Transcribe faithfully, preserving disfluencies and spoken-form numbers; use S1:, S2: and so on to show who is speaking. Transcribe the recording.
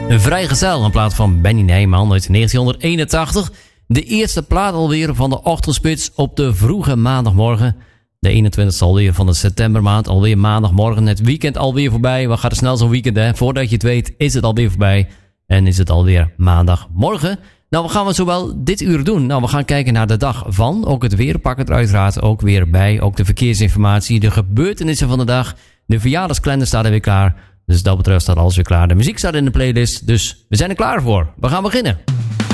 S1: Vrijgezel, een plaat van Benny Nijman uit negentienhonderdeenentachtig. De eerste plaat alweer van de ochtendspits op de vroege maandagmorgen. De eenentwintigste alweer van de septembermaand. Alweer maandagmorgen, het weekend alweer voorbij. Wat gaat er snel zo'n weekend, hè? Voordat je het weet is het alweer voorbij. En is het alweer maandagmorgen. Nou, wat gaan we zowel dit uur doen? Nou, we gaan kijken naar de dag van. Ook het weer pakken het uiteraard ook weer bij. Ook de verkeersinformatie, de gebeurtenissen van de dag. De verjaardagskalender staat er weer klaar. Dus dat betreft staat alles weer klaar. De muziek staat in de playlist. Dus we zijn er klaar voor. We gaan beginnen.